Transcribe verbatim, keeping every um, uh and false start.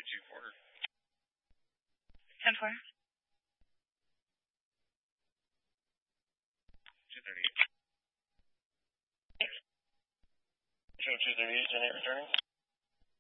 two four. ten four. two thirty-eight. Show two thirty-eight, ten eight returning.